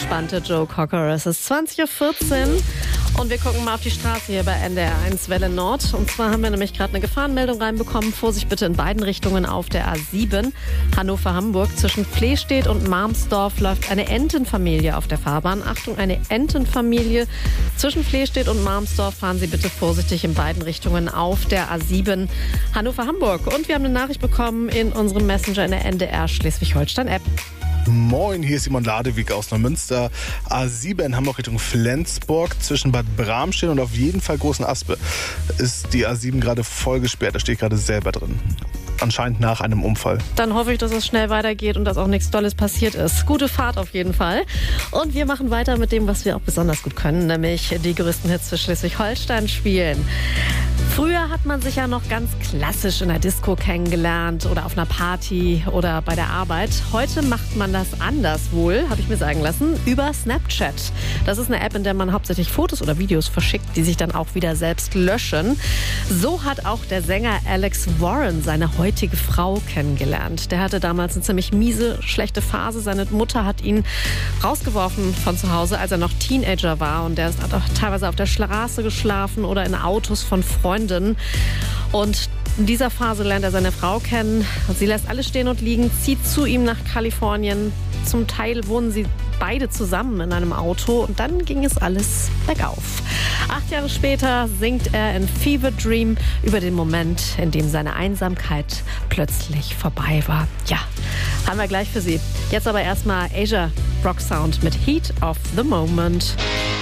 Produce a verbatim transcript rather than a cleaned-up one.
entspannte Joe Cocker. Es ist zwanzig Uhr vierzehn und wir gucken mal auf die Straße hier bei N D R eins Welle Nord. Und zwar haben wir nämlich gerade eine Gefahrenmeldung reinbekommen. Vorsicht bitte in beiden Richtungen auf der A sieben. Hannover-Hamburg. Zwischen Flehstedt und Marmsdorf läuft eine Entenfamilie auf der Fahrbahn. Achtung, eine Entenfamilie. Zwischen Flehstedt und Marmsdorf fahren Sie bitte vorsichtig in beiden Richtungen auf der A sieben Hannover-Hamburg. Und wir haben eine Nachricht bekommen in unserem Messenger in der N D R Schleswig-Holstein-App. Moin, hier ist Simon Ladewig aus Neumünster. A sieben Hamburg Richtung Flensburg zwischen Bad Bramstedt und auf jeden Fall Großen Aspe ist die A sieben gerade voll gesperrt. Da stehe ich gerade selber drin. Anscheinend nach einem Unfall. Dann hoffe ich, dass es schnell weitergeht und dass auch nichts Dolles passiert ist. Gute Fahrt auf jeden Fall. Und wir machen weiter mit dem, was wir auch besonders gut können, nämlich die größten Hits für Schleswig-Holstein spielen. Früher hat man sich ja noch ganz klassisch in der Disco kennengelernt oder auf einer Party oder bei der Arbeit. Heute macht man das anders wohl, habe ich mir sagen lassen, über Snapchat. Das ist eine App, in der man hauptsächlich Fotos oder Videos verschickt, die sich dann auch wieder selbst löschen. So hat auch der Sänger Alex Warren seine heutige Frau kennengelernt. Der hatte damals eine ziemlich miese, schlechte Phase. Seine Mutter hat ihn rausgeworfen von zu Hause, als er noch Teenager war. Und der hat auch teilweise auf der Straße geschlafen oder in Autos von Freunden. Und in dieser Phase lernt er seine Frau kennen. Sie lässt alles stehen und liegen, zieht zu ihm nach Kalifornien. Zum Teil wohnen sie beide zusammen in einem Auto und dann ging es alles bergauf. Acht Jahre später singt er in Fever Dream über den Moment, in dem seine Einsamkeit plötzlich vorbei war. Ja, haben wir gleich für Sie. Jetzt aber erstmal Asia Rock Sound mit Heat of the Moment.